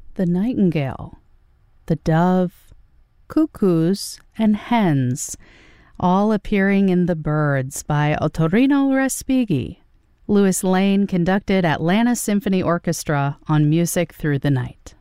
the nightingale, the dove, cuckoos, and hens, all appearing in The Birds by Ottorino Respighi. Louis Lane conducted Atlanta Symphony Orchestra on Music Through the Night.